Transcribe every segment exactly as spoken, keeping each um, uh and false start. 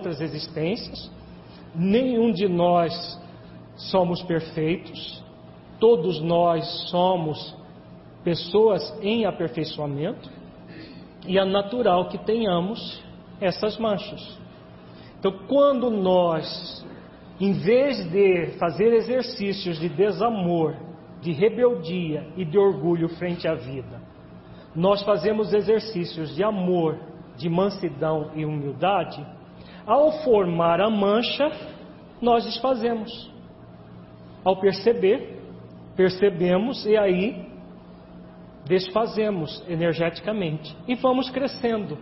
outras existências. Nenhum de nós somos perfeitos. Todos nós somos pessoas em aperfeiçoamento. E é natural que tenhamos essas manchas. Então, quando nós, em vez de fazer exercícios de desamor, de rebeldia e de orgulho frente à vida, nós fazemos exercícios de amor, de mansidão e humildade, ao formar a mancha, nós desfazemos. Ao perceber, percebemos e aí desfazemos energeticamente e vamos crescendo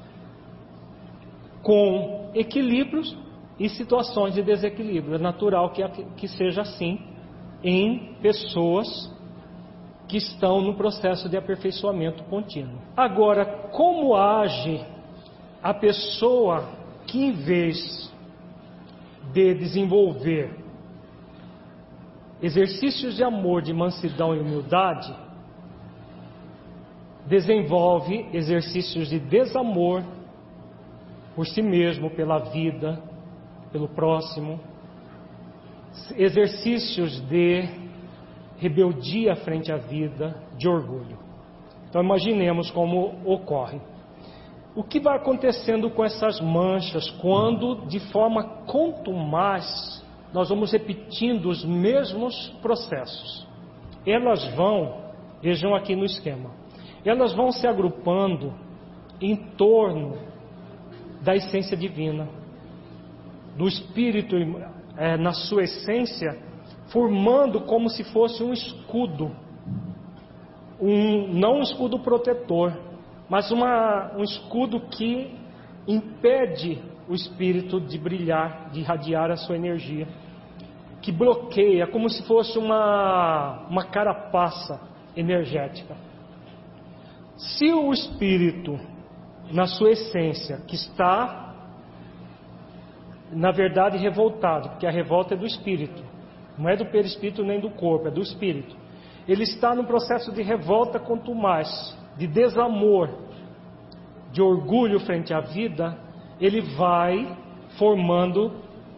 com equilíbrios e situações de desequilíbrio. É natural que, que seja assim em pessoas que estão no processo de aperfeiçoamento contínuo. Agora, como age a pessoa que, em vez de desenvolver exercícios de amor, de mansidão e humildade, desenvolve exercícios de desamor por si mesmo, pela vida, pelo próximo, exercícios de rebeldia frente à vida, de orgulho. Então imaginemos como ocorre. O que vai acontecendo com essas manchas quando, de forma contumaz, nós vamos repetindo os mesmos processos? Elas vão, vejam aqui no esquema, elas vão se agrupando em torno da essência divina, do Espírito é, na sua essência, formando como se fosse um escudo, um, não um escudo protetor, mas uma, um escudo que impede o Espírito de brilhar, de irradiar a sua energia, que bloqueia, como se fosse uma, uma carapaça energética. Se o Espírito, na sua essência, que está, na verdade, revoltado, porque a revolta é do Espírito, não é do perispírito nem do corpo, é do Espírito. Ele está no processo de revolta contumaz, de desamor, de orgulho frente à vida. Ele vai formando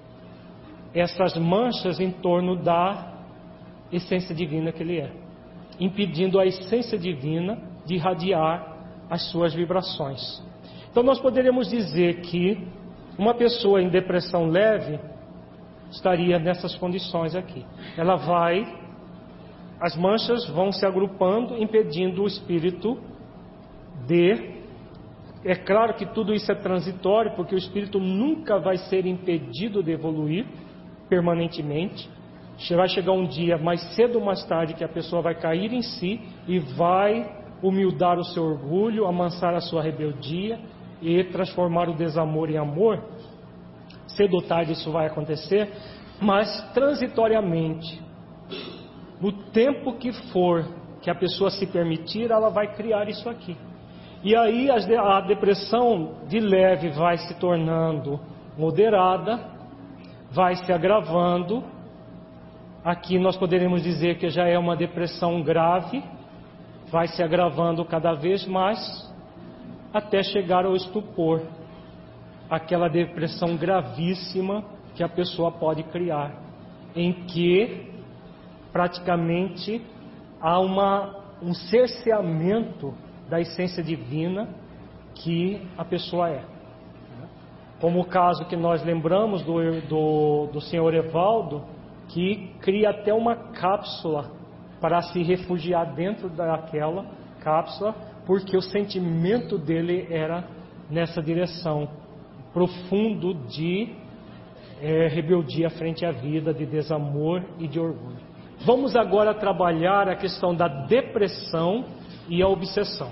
essas manchas em torno da essência divina que ele é, impedindo a essência divina de irradiar as suas vibrações. Então nós poderíamos dizer que uma pessoa em depressão leve estaria nessas condições aqui. Ela vai, as manchas vão se agrupando, impedindo o espírito de... É claro que tudo isso é transitório, porque o espírito nunca vai ser impedido de evoluir permanentemente. Vai chegar um dia, mais cedo ou mais tarde, que a pessoa vai cair em si e vai humildar o seu orgulho, amansar a sua rebeldia e transformar o desamor em amor. Cedo ou tarde isso vai acontecer, mas transitoriamente, no tempo que for que a pessoa se permitir, ela vai criar isso aqui. E aí a depressão de leve vai se tornando moderada, vai se agravando. Aqui nós poderíamos dizer que já é uma depressão grave, vai se agravando cada vez mais, até chegar ao estupor, aquela depressão gravíssima que a pessoa pode criar, em que praticamente há uma, um cerceamento da essência divina que a pessoa é. Como o caso que nós lembramos do, do, do senhor Evaldo, que cria até uma cápsula para se refugiar dentro daquela cápsula, porque o sentimento dele era nessa direção, profundo de é, rebeldia frente à vida, de desamor e de orgulho. Vamos agora trabalhar a questão da depressão e a obsessão.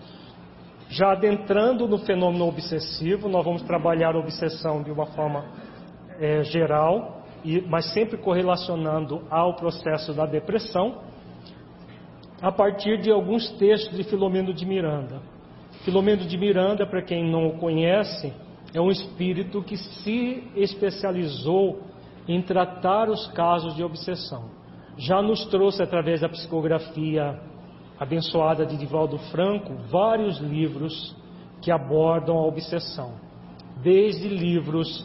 Já adentrando no fenômeno obsessivo, nós vamos trabalhar a obsessão de uma forma é, geral, e, mas sempre correlacionando ao processo da depressão, a partir de alguns textos de Filomeno de Miranda. Filomeno de Miranda, para quem não o conhece, é um espírito que se especializou em tratar os casos de obsessão. Já nos trouxe, através da psicografia abençoada de Divaldo Franco, vários livros que abordam a obsessão. Desde livros